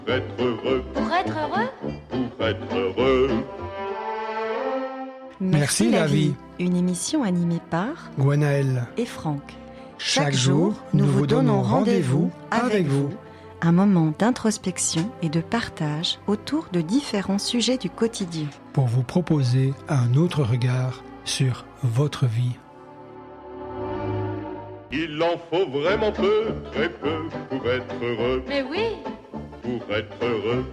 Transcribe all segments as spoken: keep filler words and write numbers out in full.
Pour être heureux. Pour être heureux. Pour être heureux. Merci, Merci la vie. vie. Une émission animée par Gwenaël et Franck. Chaque, Chaque jour, nous vous donnons rendez-vous avec vous. Un moment d'introspection et de partage autour de différents sujets du quotidien. Pour vous proposer un autre regard sur votre vie. Il en faut vraiment peu, très peu, pour être heureux. Mais oui. Pour être heureux.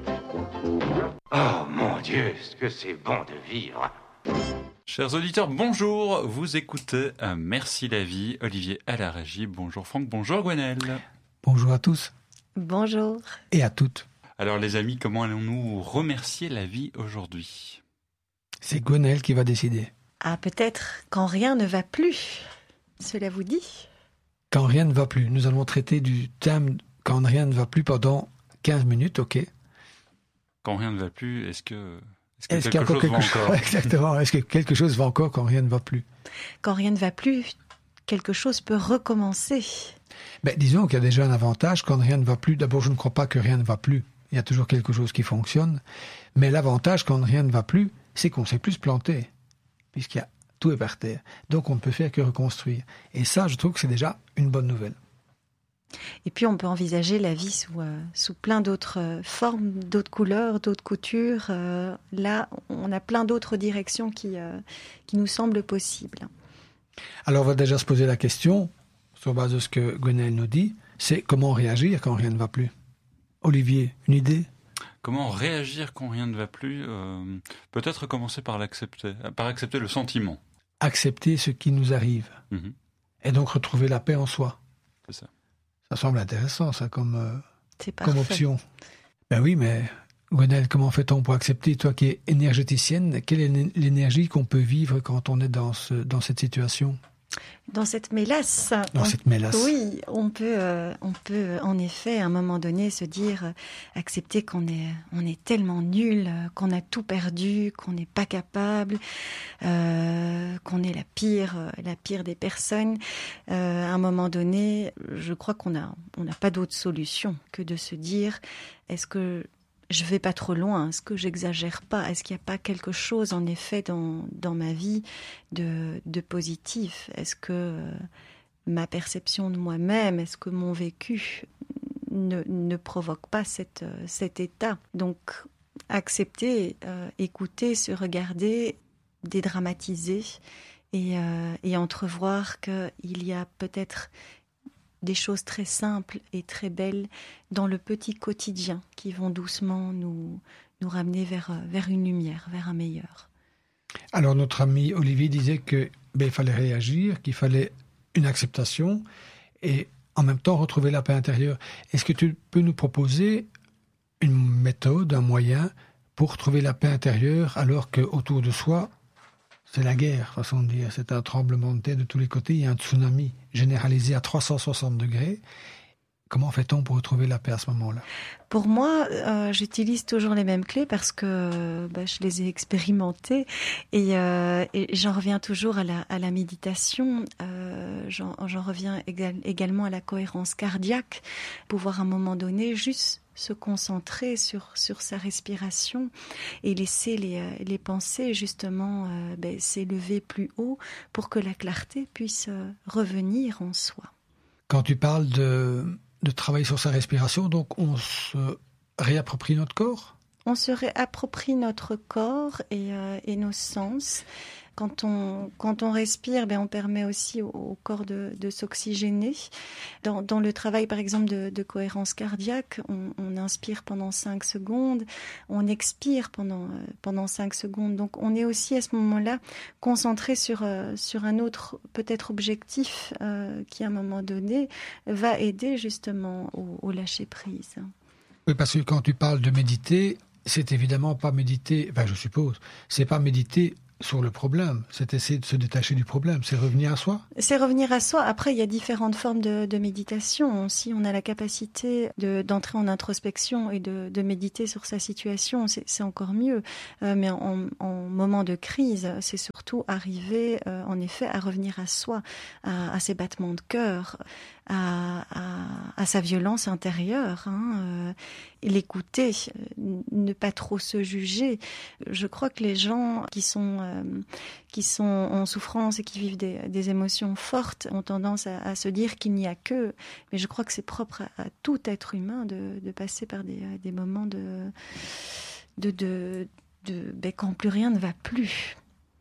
Oh mon Dieu, ce que c'est bon de vivre. Chers auditeurs, bonjour. Vous écoutez euh, Merci la vie. Olivier à la régie. Bonjour Franck, bonjour Gwenaël. Bonjour à tous. Bonjour. Et à toutes. Alors les amis, comment allons-nous remercier la vie aujourd'hui ? C'est Gwenaël qui va décider. Ah, peut-être quand rien ne va plus. Cela vous dit ? Quand rien ne va plus. Nous allons traiter du thème quand rien ne va plus pendant quinze minutes, ok ? Quand rien ne va plus, est-ce que, est-ce que est-ce quelque chose quelque va chose... encore ? Exactement. Est-ce que quelque chose va encore quand rien ne va plus ? Quand rien ne va plus, quelque chose peut recommencer. Ben, disons qu'il y a déjà un avantage quand rien ne va plus. D'abord, je ne crois pas que rien ne va plus. Il y a toujours quelque chose qui fonctionne. Mais l'avantage quand rien ne va plus, c'est qu'on ne sait plus se planter. Puisqu'il y a tout est par terre. Donc, on ne peut faire que reconstruire. Et ça, je trouve que c'est déjà une bonne nouvelle. Et puis, on peut envisager la vie sous, euh, sous plein d'autres euh, formes, d'autres couleurs, d'autres coutures. Euh, là, on a plein d'autres directions qui, euh, qui nous semblent possibles. Alors, on va déjà se poser la question, sur base de ce que Gwenaël nous dit, c'est comment réagir quand rien ne va plus. Olivier, une idée ? Comment réagir quand rien ne va plus ? euh, Peut-être commencer par l'accepter, par accepter le sentiment. Accepter ce qui nous arrive. Mmh. Et donc retrouver la paix en soi. C'est ça. Ça semble intéressant, ça, comme, euh, C'est comme option. Ben oui, mais Gwenaël, comment fait-on pour accepter, toi qui es énergéticienne, quelle est l'énergie qu'on peut vivre quand on est dans, ce, dans cette situation ? Dans cette mélasse. Dans on, cette mélasse. Oui, on peut, euh, on peut en effet à un moment donné se dire, euh, accepter qu'on est, on est tellement nul, euh, qu'on a tout perdu, qu'on n'est pas capable, euh, qu'on est la pire, euh, la pire des personnes. Euh, à un moment donné, je crois qu'on a, on n'a pas d'autre solution que de se dire, est-ce que je vais pas trop loin? Est-ce que j'exagère pas? Est-ce qu'il n'y a pas quelque chose, en effet, dans, dans ma vie de, de positif? Est-ce que euh, ma perception de moi-même, est-ce que mon vécu ne, ne provoque pas cette, euh, cet état? Donc, accepter, euh, écouter, se regarder, dédramatiser et, euh, et entrevoir qu'il y a peut-être des choses très simples et très belles dans le petit quotidien qui vont doucement nous, nous ramener vers, vers une lumière, vers un meilleur. Alors notre ami Olivier disait qu'il ben, fallait réagir, qu'il fallait une acceptation et en même temps retrouver la paix intérieure. Est-ce que tu peux nous proposer une méthode, un moyen pour trouver la paix intérieure alors qu'autour de soi, c'est la guerre, façon de dire. C'est un tremblement de terre de tous les côtés. Il y a un tsunami généralisé à trois cent soixante degrés. Comment fait-on pour retrouver la paix à ce moment-là ? Pour moi, euh, j'utilise toujours les mêmes clés parce que bah, je les ai expérimentées et, euh, et j'en reviens toujours à la, à la méditation. Euh, j'en, j'en reviens égal, également à la cohérence cardiaque, pouvoir à un moment donné juste se concentrer sur sur sa respiration et laisser les les pensées justement euh, ben, s'élever plus haut pour que la clarté puisse euh, revenir en soi. Quand tu parles de de travailler sur sa respiration, donc on se réapproprie notre corps ? On se réapproprie notre corps et euh, et nos sens. Quand on, quand on respire, ben on permet aussi au, au corps de, de s'oxygéner. Dans, dans le travail, par exemple, de, de cohérence cardiaque, on, on inspire pendant cinq secondes, on expire pendant, pendant cinq secondes. Donc, on est aussi à ce moment-là concentré sur, euh, sur un autre, peut-être, objectif euh, qui, à un moment donné, va aider justement au, au lâcher-prise. Oui, parce que quand tu parles de méditer, c'est évidemment pas méditer, enfin, je suppose, c'est pas méditer sur le problème, c'est essayer de se détacher du problème, c'est revenir à soi. C'est revenir à soi. Après, il y a différentes formes de, de méditation. Si on a la capacité de, d'entrer en introspection et de, de méditer sur sa situation, c'est, c'est encore mieux. Euh, mais en, en moment de crise, c'est surtout arriver, euh, en effet, à revenir à soi, à, à ses battements de cœur, à, à, à sa violence intérieure, hein, euh, et l'écouter, ne pas trop se juger. Je crois que les gens qui sont euh, qui sont en souffrance et qui vivent des, des émotions fortes ont tendance à, à se dire qu'il n'y a que, mais je crois que c'est propre à, à tout être humain de, de passer par des, des moments de de de, de ben, quand plus rien ne va plus.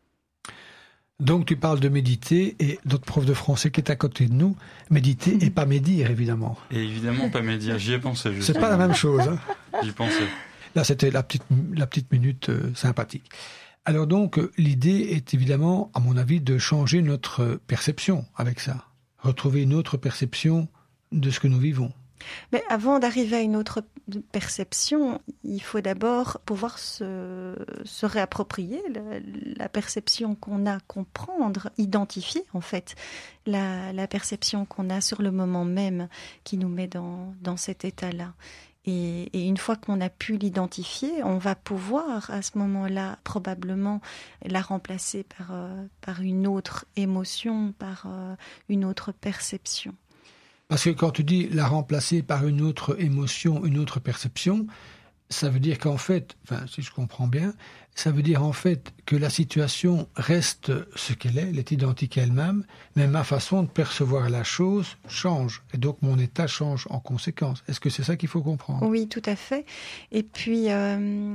Donc tu parles de méditer, et notre prof de français qui est à côté de nous, méditer et pas médire, évidemment. Et évidemment pas médire, j'y ai pensé. Justement. C'est pas la même chose. Hein. J'y pensais. Là, c'était la petite, la petite minute euh, sympathique. Alors donc, euh, l'idée est évidemment, à mon avis, de changer notre perception avec ça. Retrouver une autre perception de ce que nous vivons. Mais avant d'arriver à une autre perception, il faut d'abord pouvoir se, se réapproprier la, la perception qu'on a, comprendre, identifier en fait la, la perception qu'on a sur le moment même qui nous met dans, dans cet état-là. Et, et une fois qu'on a pu l'identifier, on va pouvoir à ce moment-là probablement la remplacer par, euh, par une autre émotion, par euh, une autre perception. Parce que quand tu dis la remplacer par une autre émotion, une autre perception, ça veut dire qu'en fait, enfin, si je comprends bien, ça veut dire en fait que la situation reste ce qu'elle est, elle est identique à elle-même, mais ma façon de percevoir la chose change, et donc mon état change en conséquence. Est-ce que c'est ça qu'il faut comprendre ? Oui, tout à fait. Et puis, euh,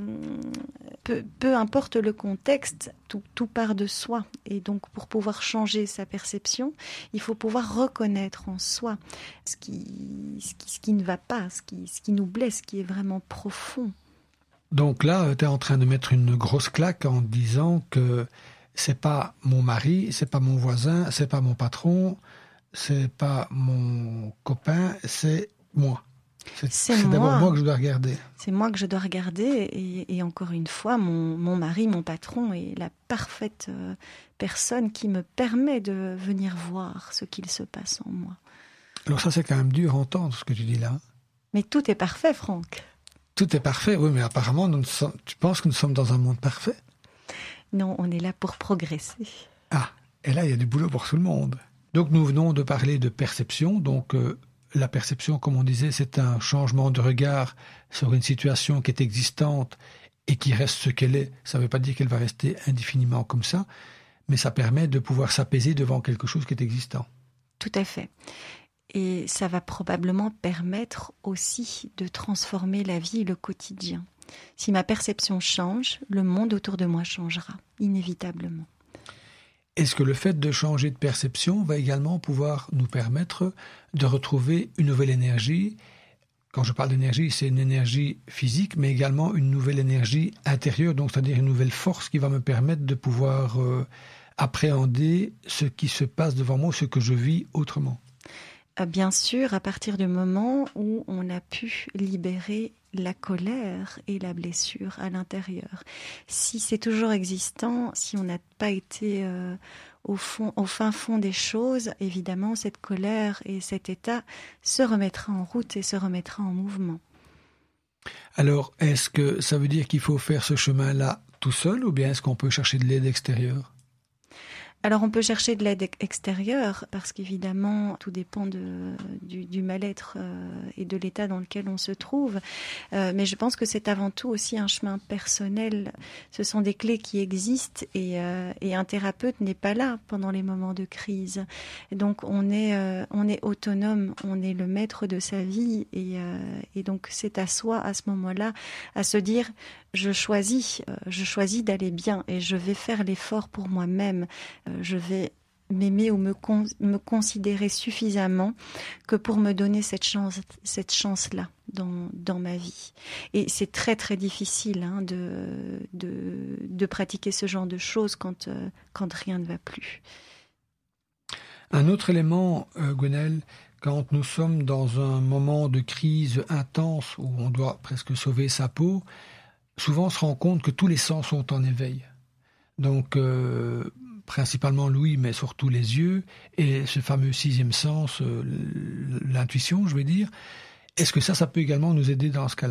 peu, peu importe le contexte, tout, tout part de soi. Et donc, pour pouvoir changer sa perception, il faut pouvoir reconnaître en soi ce qui, ce qui, ce qui ne va pas, ce qui, ce qui nous blesse, ce qui est vraiment profond. Donc là, tu es en train de mettre une grosse claque en disant que c'est pas mon mari, c'est pas mon voisin, c'est pas mon patron, c'est pas mon copain, c'est moi. C'est, c'est c'est moi. d'abord moi que je dois regarder. C'est moi que je dois regarder et, et encore une fois, mon, mon mari, mon patron est la parfaite euh, personne qui me permet de venir voir ce qu'il se passe en moi. Alors ça, c'est quand même dur à entendre ce que tu dis là. Mais tout est parfait, Franck. Tout est parfait, oui, mais apparemment, nous sommes, tu penses que nous sommes dans un monde parfait ? Non, on est là pour progresser. Ah, et là, il y a du boulot pour tout le monde. Donc, nous venons de parler de perception. Donc, euh, la perception, comme on disait, c'est un changement de regard sur une situation qui est existante et qui reste ce qu'elle est. Ça ne veut pas dire qu'elle va rester indéfiniment comme ça, mais ça permet de pouvoir s'apaiser devant quelque chose qui est existant. Tout à fait. Et ça va probablement permettre aussi de transformer la vie et le quotidien. Si ma perception change, le monde autour de moi changera, inévitablement. Est-ce que le fait de changer de perception va également pouvoir nous permettre de retrouver une nouvelle énergie ? Quand je parle d'énergie, c'est une énergie physique, mais également une nouvelle énergie intérieure, donc c'est-à-dire une nouvelle force qui va me permettre de pouvoir euh, appréhender ce qui se passe devant moi, ce que je vis autrement. Bien sûr, à partir du moment où on a pu libérer la colère et la blessure à l'intérieur. Si c'est toujours existant, si on n'a pas été euh, au fond, au fin fond des choses, évidemment, cette colère et cet état se remettra en route et se remettra en mouvement. Alors, est-ce que ça veut dire qu'il faut faire ce chemin-là tout seul, ou bien est-ce qu'on peut chercher de l'aide extérieure ? Alors on peut chercher de l'aide extérieure parce qu'évidemment tout dépend de, du, du mal-être euh, et de l'état dans lequel on se trouve. Euh, mais je pense que c'est avant tout aussi un chemin personnel. Ce sont des clés qui existent et, euh, et un thérapeute n'est pas là pendant les moments de crise. Donc on est, euh, on est autonome, on est le maître de sa vie et, euh, et donc c'est à soi à ce moment-là à se dire je choisis, euh, je choisis d'aller bien et je vais faire l'effort pour moi-même. Euh, je vais m'aimer ou me, con- me considérer suffisamment que pour me donner cette chance, cette chance-là dans, dans ma vie. Et c'est très très difficile hein, de, de, de pratiquer ce genre de choses quand, euh, quand rien ne va plus. Un autre élément, euh, Gwenaëlle, quand nous sommes dans un moment de crise intense où on doit presque sauver sa peau, souvent on se rend compte que tous les sens sont en éveil. Donc, euh, principalement l'ouïe, mais surtout les yeux, et ce fameux sixième sens, euh, l'intuition, je vais dire. Est-ce que ça, ça peut également nous aider dans ce cas-là ?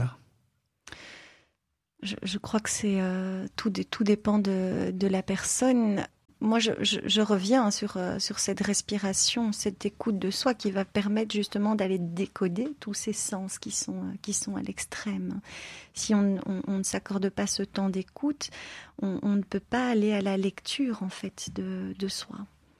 Je, je crois que c'est euh, tout, tout dépend de, de la personne. Moi, je, je, je reviens sur, euh, sur cette respiration, cette écoute de soi qui va permettre justement d'aller décoder tous ces sens qui sont, qui sont à l'extrême. Si on, on, on ne s'accorde pas ce temps d'écoute, on, on ne peut pas aller à la lecture en fait de, de soi.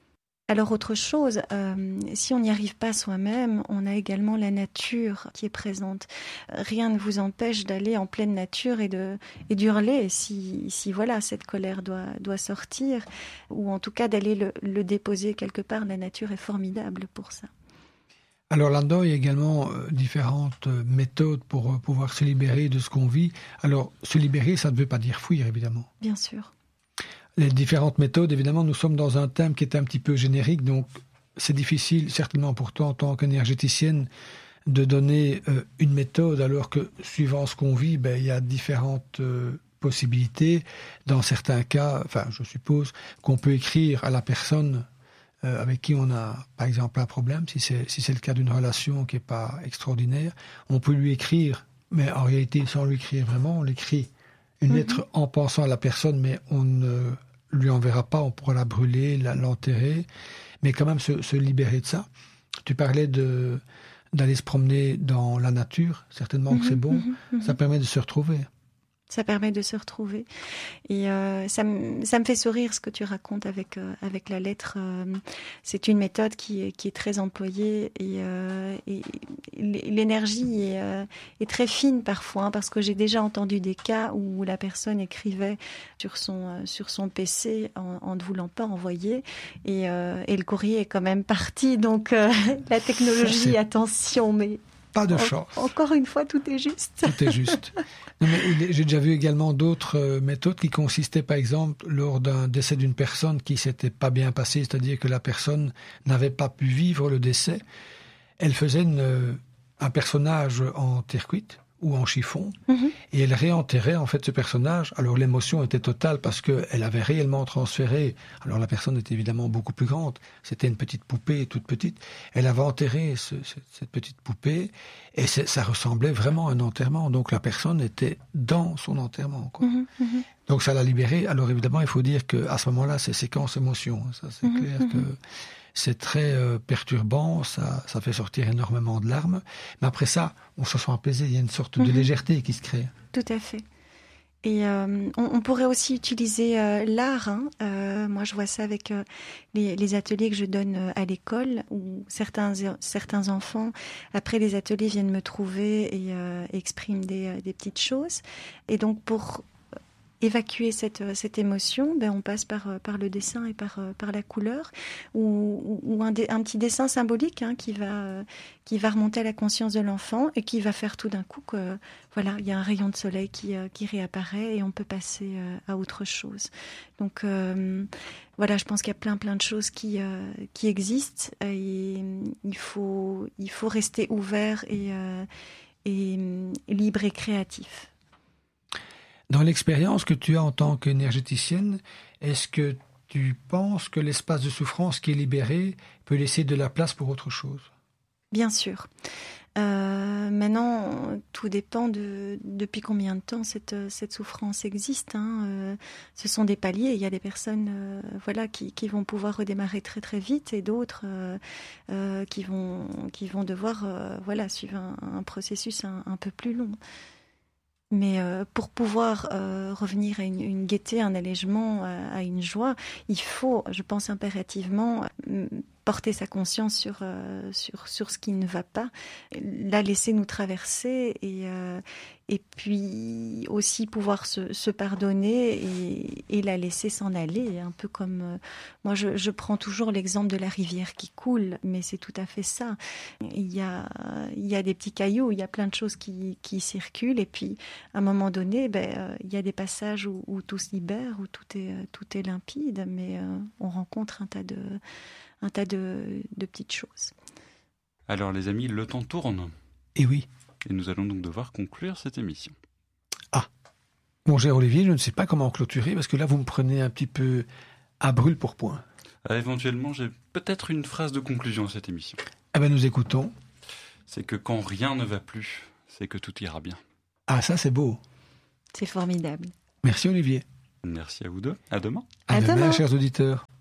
Alors autre chose, euh, si on n'y arrive pas soi-même, on a également la nature qui est présente. Rien ne vous empêche d'aller en pleine nature et de et d'hurler si, si voilà cette colère doit, doit sortir, ou en tout cas d'aller le, le déposer quelque part. La nature est formidable pour ça. Alors là-dedans, il y a également euh, différentes euh, méthodes pour euh, pouvoir se libérer de ce qu'on vit. Alors se libérer, ça ne veut pas dire fuir, évidemment. Bien sûr. Les différentes méthodes, évidemment, nous sommes dans un thème qui est un petit peu générique, donc c'est difficile, certainement pour toi en tant qu'énergéticienne, de donner euh, une méthode, alors que suivant ce qu'on vit, ben, il y a différentes euh, possibilités. Dans certains cas, enfin, je suppose qu'on peut écrire à la personne euh, avec qui on a, par exemple, un problème, si c'est, si c'est le cas d'une relation qui n'est pas extraordinaire, on peut lui écrire, mais en réalité, sans lui écrire vraiment, on l'écrit une lettre mmh. en pensant à la personne, mais on ne lui enverra pas, on pourra la brûler, la, l'enterrer, mais quand même se, se libérer de ça. Tu parlais de, d'aller se promener dans la nature, certainement mmh, que c'est bon, mmh, mmh. ça permet de se retrouver. Ça permet de se retrouver. Et euh, ça, me, ça me fait sourire ce que tu racontes avec, euh, avec la lettre. Euh, c'est une méthode qui est, qui est très employée et, euh, et l'énergie est, euh, est très fine parfois, hein, parce que j'ai déjà entendu des cas où la personne écrivait sur son, euh, sur son P C en, en ne voulant pas envoyer et, euh, et le courrier est quand même parti. Donc euh, la technologie, attention, mais... Pas de chance. En, encore une fois, tout est juste. Tout est juste. Non, mais j'ai déjà vu également d'autres euh, méthodes qui consistaient, par exemple, lors d'un décès d'une personne qui s'était pas bien passé, c'est-à-dire que la personne n'avait pas pu vivre le décès. Elle faisait une, euh, un personnage en terre cuite ou en chiffon, mm-hmm. et elle réenterrait en fait ce personnage. Alors l'émotion était totale parce qu'elle avait réellement transféré. Alors la personne était évidemment beaucoup plus grande. C'était une petite poupée toute petite. Elle avait enterré ce, cette, cette petite poupée et ça ressemblait vraiment à un enterrement. Donc la personne était dans son enterrement, quoi. Mm-hmm. Donc ça l'a libérée. Alors évidemment, il faut dire qu'à ce moment-là, c'est séquence émotion. Ça, c'est mm-hmm. clair que c'est très euh, perturbant, ça, ça fait sortir énormément de larmes. Mais après ça, on se sent apaisé, il y a une sorte de mmh. légèreté qui se crée. Tout à fait. Et euh, on, on pourrait aussi utiliser euh, l'art. Hein. Euh, moi, je vois ça avec euh, les, les ateliers que je donne euh, à l'école, où certains, certains enfants, après les ateliers, viennent me trouver et euh, expriment des, des petites choses. Et donc, pour évacuer cette, cette émotion, ben on passe par, par le dessin et par, par la couleur, ou, ou un, un petit dessin symbolique hein, qui, va, qui va remonter à la conscience de l'enfant et qui va faire tout d'un coup que voilà, il y a un rayon de soleil qui, qui réapparaît et on peut passer à autre chose. Donc euh, voilà, je pense qu'il y a plein plein de choses qui, euh, qui existent et il faut, il faut rester ouvert et, euh, et libre et créatif. Dans l'expérience que tu as en tant qu'énergéticienne, est-ce que tu penses que l'espace de souffrance qui est libéré peut laisser de la place pour autre chose ? Bien sûr. Euh, maintenant, tout dépend de depuis combien de temps cette, cette souffrance existe. Hein. Euh, ce sont des paliers. Il y a des personnes euh, voilà, qui, qui vont pouvoir redémarrer très très vite et d'autres euh, euh, qui, vont, qui vont devoir euh, voilà, suivre un, un processus un, un peu plus long. Mais euh, pour pouvoir euh, revenir à une, une gaieté, un allègement, à, à une joie, il faut, je pense impérativement, euh, porter sa conscience sur, euh, sur, sur ce qui ne va pas, la laisser nous traverser et, euh, et puis aussi pouvoir se, se pardonner et, et la laisser s'en aller. Un peu comme, euh, moi je, je prends toujours l'exemple de la rivière qui coule, mais c'est tout à fait ça. Il y a, il y a des petits cailloux, il y a plein de choses qui, qui circulent et puis à un moment donné, ben, euh, il y a des passages où, où tout se libère, où tout est, tout est limpide, mais euh, on rencontre un tas de... un tas de, de petites choses. Alors les amis, le temps tourne. Et oui. Et nous allons donc devoir conclure cette émission. Ah. Mon cher Olivier, je ne sais pas comment clôturer parce que là, vous me prenez un petit peu à brûle pour point. Ah, éventuellement, j'ai peut-être une phrase de conclusion à cette émission. Eh bien, nous écoutons. C'est que quand rien ne va plus, c'est que tout ira bien. Ah, ça, c'est beau. C'est formidable. Merci, Olivier. Merci à vous deux. À demain. À, À demain, demain. chers auditeurs.